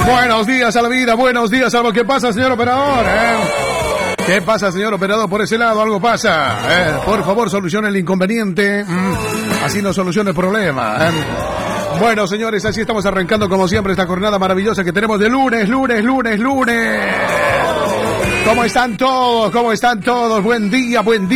Buenos días a la vida, buenos días a lo que pasa, señor operador. ¿Qué pasa, señor operador? Por ese lado algo pasa. Por favor, solucione el inconveniente. Así no soluciona el problema. Bueno, señores, así estamos arrancando como siempre esta jornada maravillosa que tenemos de lunes. ¿Cómo están todos? ¿Cómo están todos? Buen día,